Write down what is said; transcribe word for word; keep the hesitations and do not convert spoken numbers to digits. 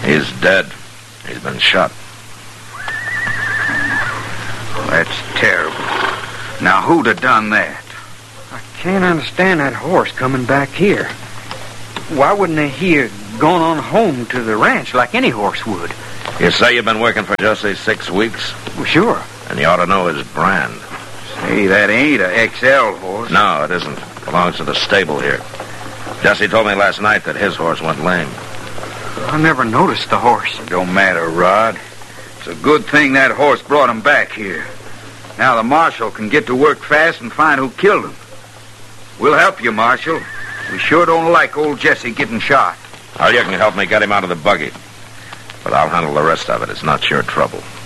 He's dead. He's been shot. That's terrible. Now, who'd have done that? I can't understand that horse coming back here. Why wouldn't he have gone on home to the ranch like any horse would? You say you've been working for Jesse six weeks? Well, sure. And you ought to know his brand. Say, that ain't a X L horse. No, it isn't. It belongs to the stable here. Jesse told me last night that his horse went lame. I never noticed the horse. It don't matter, Rod. It's a good thing that horse brought him back here. Now the marshal can get to work fast and find who killed him. We'll help you, Marshal. We sure don't like old Jesse getting shot. Oh, you can help me get him out of the buggy. But I'll handle the rest of it. It's not your trouble.